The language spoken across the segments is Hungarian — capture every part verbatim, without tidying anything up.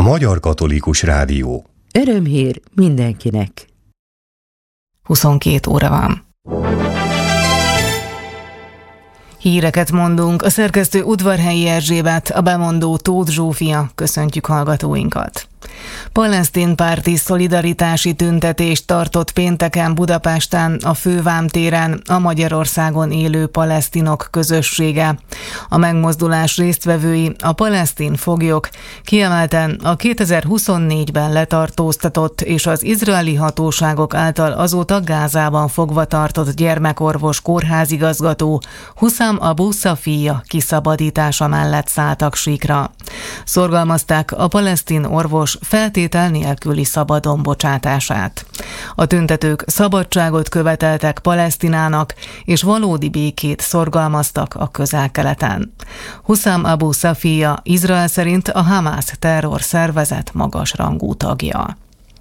Magyar Katolikus Rádió. Örömhír mindenkinek. huszonkét óra van. Híreket mondunk, a szerkesztő Udvarhelyi Erzsébet, a bemondó Tóth Zsófia, köszöntjük hallgatóinkat. Palesztin párti szolidaritási tüntetést tartott pénteken Budapesten a Fővám téren a Magyarországon élő palesztinok közössége. A megmozdulás résztvevői, a palesztin foglyok, kiemelten a kétezer-huszonnégyben letartóztatott és az izraeli hatóságok által azóta Gázában fogva tartott gyermekorvos kórházigazgató Huszam Abu Szafija kiszabadítása mellett szálltak síkra. Szorgalmazták a palesztin orvos feltétel nélküli szabadon bocsátását. A tüntetők szabadságot követeltek Palesztinának, és valódi békét szorgalmaztak a Közel-Keleten. Huszam Abu Szafija Izrael szerint a Hamász terrorszervezet magasrangú tagja.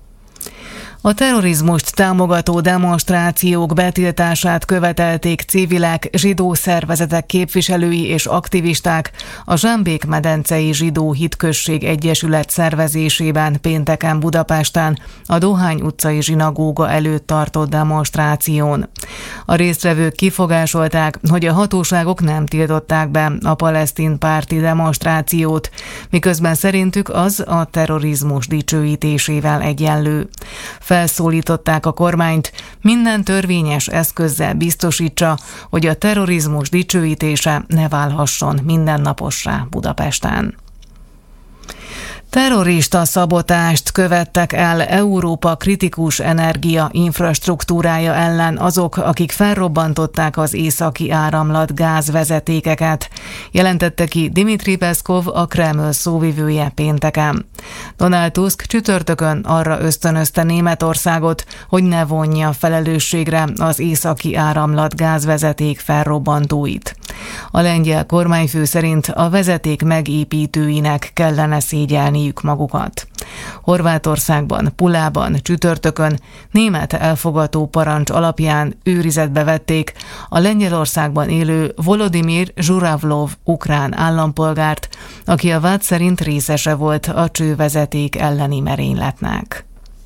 A terrorizmust támogató demonstrációk betiltását követelték civilek, zsidó szervezetek képviselői és aktivisták a Zsámbék-medencei Zsidó Hitközség Egyesület szervezésében pénteken Budapesten a Dohány utcai zsinagóga előtt tartott demonstráción. A résztvevők kifogásolták, hogy a hatóságok nem tiltották be a palesztin párti demonstrációt, miközben szerintük az a terrorizmus dicsőítésével egyenlő. Felszólították a kormányt, minden törvényes eszközzel biztosítsa, hogy a terrorizmus dicsőítése ne válhasson mindennapossá Budapesten. Terrorista szabotást követtek el Európa kritikus energia infrastruktúrája ellen azok, akik felrobbantották az északi áramlat gázvezetékeket, jelentette ki Dmitri Peszkov, a Kreml szóvivője pénteken. Donald Tusk csütörtökön arra ösztönözte Németországot, hogy ne vonja felelősségre az északi áramlat gázvezeték felrobbantóit. A lengyel kormányfő szerint a vezeték megépítőinek kellene szégyelniük magukat. Horvátországban, Pulában csütörtökön német elfogató parancs alapján őrizetbe vették a Lengyelországban élő Volodymyr Zsuravlov ukrán állampolgárt, aki a vád szerint részese volt a csővezeték elleni merényletnek.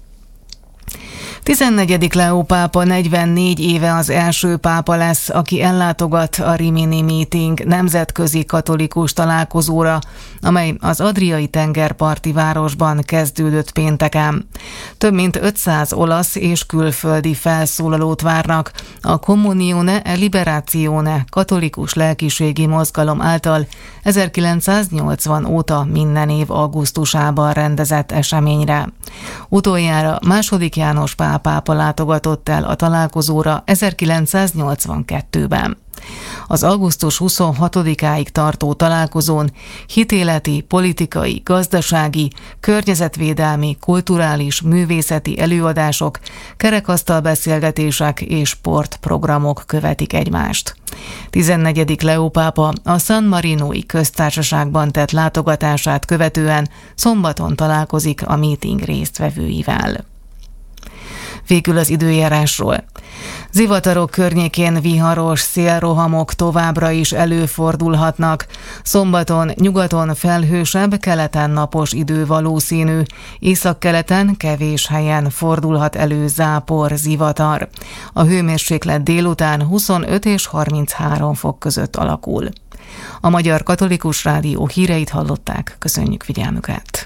tizennegyedik Leó pápa negyvennégy éve az első pápa lesz, aki ellátogat a Rimini Meeting nemzetközi katolikus találkozóra, amely az Adriai tengerparti városban kezdődött pénteken. Több mint ötszáz olasz és külföldi felszólalót várnak a Comunione e Liberazione katolikus lelkiségi mozgalom által ezerkilencszáznyolcvan óta minden év augusztusában rendezett eseményre. Utoljára második János Pál pápa látogatott el a találkozóra ezerkilencszáznyolcvankettőben. Az augusztus huszonhatodikáig tartó találkozón hitéleti, politikai, gazdasági, környezetvédelmi, kulturális, művészeti előadások, kerekasztalbeszélgetések és sportprogramok követik egymást. tizennegyedik Leó pápa a San Marinói köztársaságban tett látogatását követően szombaton találkozik a meeting résztvevőivel. Végül az időjárásról. Zivatarok környékén viharos szélrohamok továbbra is előfordulhatnak. Szombaton nyugaton felhősebb, keleten napos idő valószínű. Északkeleten kevés helyen fordulhat elő zápor, zivatar. A hőmérséklet délután huszonöt és harminchárom fok között alakul. A Magyar Katolikus Rádió híreit hallották. Köszönjük figyelmüket!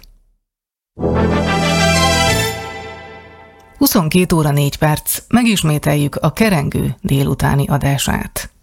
huszonkét óra négy perc, megismételjük a kerengő délutáni adását.